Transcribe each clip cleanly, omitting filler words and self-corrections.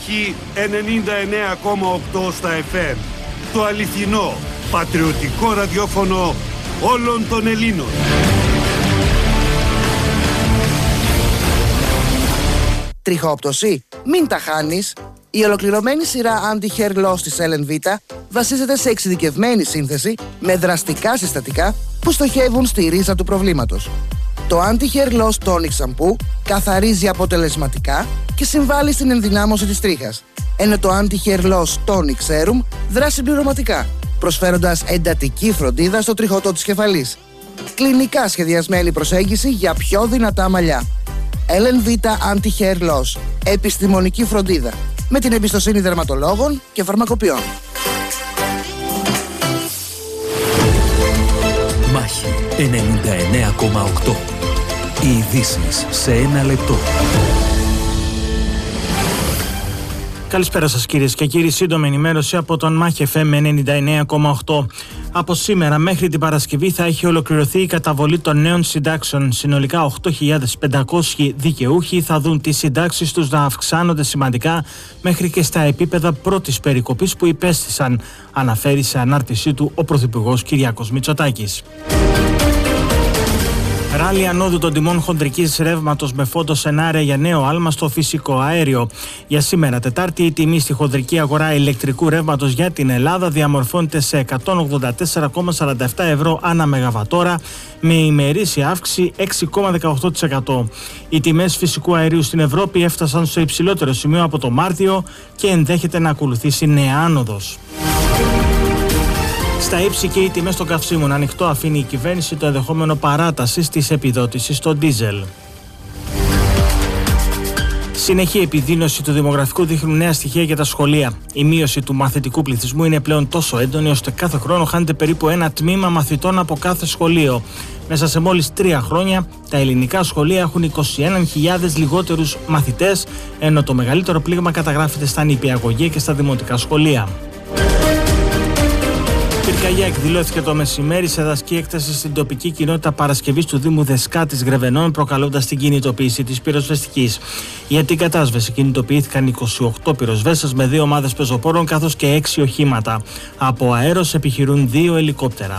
Μάχη 99,8 στα FM. Το αληθινό, πατριωτικό ραδιόφωνο όλων των Ελλήνων. Τριχόπτωση? Μην τα χάνεις! Η ολοκληρωμένη σειρά Anti-Hair Loss της LNV βασίζεται σε εξειδικευμένη σύνθεση με δραστικά συστατικά που στοχεύουν στη ρίζα του προβλήματος. Το Anti-Hair Loss Tonic Shampoo καθαρίζει αποτελεσματικά και συμβάλλει στην ενδυνάμωση της τρίχας, ενώ το Anti-Hair Loss Tonic Serum δρά συμπληρωματικά, προσφέροντας εντατική φροντίδα στο τριχωτό της κεφαλής. Κλινικά σχεδιασμένη προσέγγιση για πιο δυνατά μαλλιά. LNV Anti-Hair Loss. Επιστημονική φροντίδα με την εμπιστοσύνη δερματολόγων και φαρμακοποιών. Μάχη 99,8. Οι ειδήσεις σε ένα λεπτό. Καλησπέρα σας κυρίες και κύριοι, σύντομη ενημέρωση από τον Μάχη FM 99,8. Από σήμερα μέχρι την Παρασκευή θα έχει ολοκληρωθεί η καταβολή των νέων συντάξεων. Συνολικά 8.500 δικαιούχοι θα δουν τις συντάξεις τους να αυξάνονται σημαντικά μέχρι και στα επίπεδα πρώτης περικοπής που υπέστησαν, αναφέρει σε ανάρτησή του ο Πρωθυπουργός Κυριάκος Μητσοτάκης. Ράλι ανόδου των τιμών χοντρικής ρεύματος με φόντο σενάρια για νέο άλμα στο φυσικό αέριο. Για σήμερα, Τετάρτη, η τιμή στη χοντρική αγορά ηλεκτρικού ρεύματος για την Ελλάδα διαμορφώνεται σε 184,47 ευρώ ανά μεγαβατόρα, με ημερήσια αύξηση 6,18%. Οι τιμές φυσικού αερίου στην Ευρώπη έφτασαν στο υψηλότερο σημείο από το Μάρτιο και ενδέχεται να ακολουθήσει νέα άνοδος. Στα ύψη και οι τιμές των καυσίμων, ανοιχτό αφήνει η κυβέρνηση το ενδεχόμενο παράτασης της επιδότησης στο ντίζελ. Συνεχή επιδείνωση του δημογραφικού δείχνουν νέα στοιχεία για τα σχολεία. Η μείωση του μαθητικού πληθυσμού είναι πλέον τόσο έντονη ώστε κάθε χρόνο χάνεται περίπου ένα τμήμα μαθητών από κάθε σχολείο. Μέσα σε μόλις 3 χρόνια, τα ελληνικά σχολεία έχουν 21.000 λιγότερους μαθητές, ενώ το μεγαλύτερο πλήγμα καταγράφεται στα νηπιαγωγεία και στα δημοτικά σχολεία. Πυρκαγιά εκδηλώθηκε το μεσημέρι σε δασική έκταση στην τοπική κοινότητα Παρασκευής του Δήμου Δεσκάτης Γρεβενών, προκαλώντας την κινητοποίηση της πυροσβεστικής. Για την κατάσβεση κινητοποιήθηκαν 28 πυροσβέστες με 2 ομάδες πεζοπόρων καθώς και 6 οχήματα. Από αέρος επιχειρούν 2 ελικόπτερα.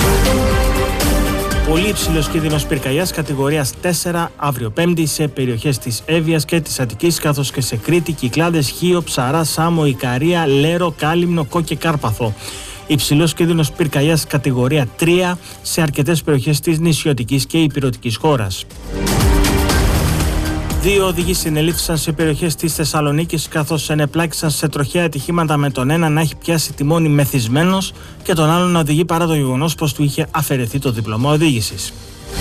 Πολύ υψηλός κίνδυνος πυρκαγιάς κατηγορίας 4 αύριο Πέμπτη σε περιοχές της Εύβοιας και της Αττικής, καθώς και σε Κρήτη, Κυκλάδες, Χίο, Ψαρά, Σάμο, Ικαρία, Λέρο, Κάλυμνο, Κό και Κάρπαθο. Υψηλός κίνδυνος πυρκαγιάς κατηγορία 3 σε αρκετές περιοχές της νησιωτικής και ηπειρωτικής χώρας. 2 οδηγοί συνελήφθησαν σε περιοχές της Θεσσαλονίκης, καθώς ενεπλάκησαν σε τροχαία ατυχήματα, με τον ένα να έχει πιάσει τιμόνι μεθυσμένος και τον άλλον να οδηγεί παρά το γεγονός πως του είχε αφαιρεθεί το δίπλωμα οδήγησης.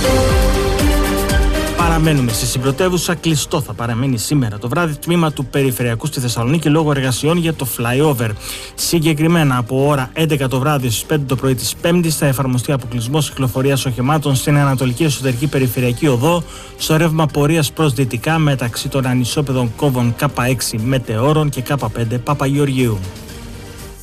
Παραμένουμε στη συμπρωτεύουσα. Κλειστό θα παραμείνει σήμερα το βράδυ τμήμα του Περιφερειακού στη Θεσσαλονίκη λόγω εργασιών για το flyover. Συγκεκριμένα από ώρα 11 το βράδυ στις 5 το πρωί της Πέμπτης θα εφαρμοστεί αποκλεισμός κυκλοφορίας οχημάτων στην Ανατολική Εσωτερική Περιφερειακή Οδό στο ρεύμα πορείας προς δυτικά μεταξύ των ανισόπεδων κόμβων K6 Μετεώρων και K5 Παπαγεωργίου.